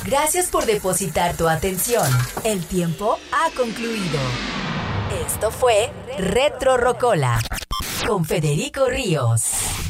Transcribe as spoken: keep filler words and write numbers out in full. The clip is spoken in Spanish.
Gracias por depositar tu atención. El tiempo ha concluido. Esto fue Retro Rocola con Federico Ríos.